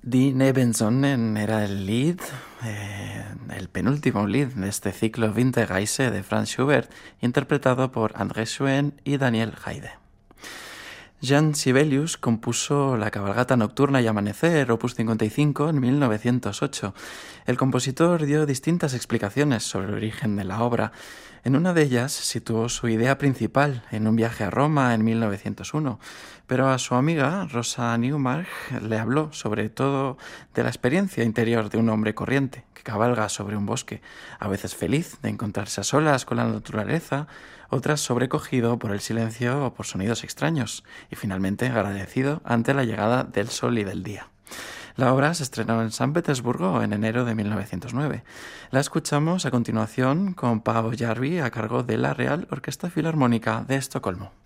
Die Nebensonnen era el penúltimo lead de este ciclo Winterreise de Franz Schubert, interpretado por André Schoen y Daniel Haide. Jean Sibelius compuso la Cabalgata Nocturna y Amanecer, opus 55, en 1908. El compositor dio distintas explicaciones sobre el origen de la obra. En una de ellas situó su idea principal en un viaje a Roma en 1901, pero a su amiga Rosa Neumark le habló sobre todo de la experiencia interior de un hombre corriente que cabalga sobre un bosque, a veces feliz de encontrarse a solas con la naturaleza, otras sobrecogido por el silencio o por sonidos extraños, y finalmente agradecido ante la llegada del sol y del día. La obra se estrenó en San Petersburgo en enero de 1909. La escuchamos a continuación con Paavo Järvi a cargo de la Real Orquesta Filarmónica de Estocolmo.